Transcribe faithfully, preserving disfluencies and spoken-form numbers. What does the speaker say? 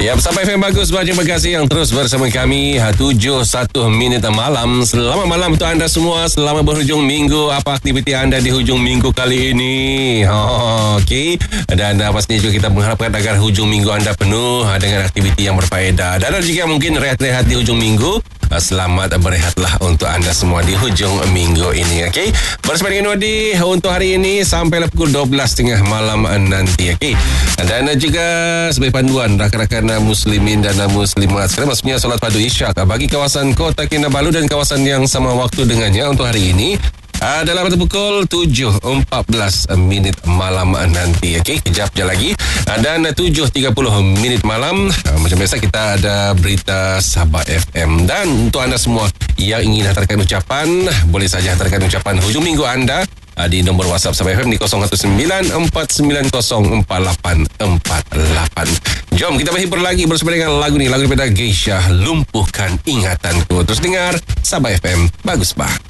Ya, bersama F M Bagus. Terima kasih yang terus bersama kami. tujuh satu minit malam. Selamat malam untuk anda semua. Selamat berhujung minggu. Apa aktiviti anda di hujung minggu kali ini? Oh, Okey. Dan uh, pastinya juga kita mengharapkan agar hujung minggu anda penuh uh, dengan aktiviti yang berfaedah. Dan ada juga mungkin rehat-rehat di hujung minggu. Uh, selamat berehatlah untuk anda semua di hujung minggu ini. Okey. Bersama dengan Wadi untuk hari ini sampailah pukul dua belas tiga puluh malam nanti. Okey. Dan uh, juga sebagai panduan rakan-rakan muslimin dan muslimat sekarang, maksudnya solat fardu isyak bagi kawasan Kota Kinabalu dan kawasan yang sama waktu dengannya untuk hari ini Uh, dalam pukul tujuh empat belas minit malam nanti. Okey, kejap je lagi. Uh, dan tujuh tiga puluh minit malam uh, macam biasa kita ada berita Sabah F M. Dan untuk anda semua yang ingin hantarkan ucapan, boleh saja hantarkan ucapan hujung minggu anda uh, di nombor WhatsApp Sabah F M di kosong satu sembilan empat sembilan kosong empat lapan empat lapan. Jom kita berhibur lagi bersama dengan lagu ni, lagu daripada Geisha, Lumpuhkan Ingatanku. Terus dengar Sabah F M. Bagus bah.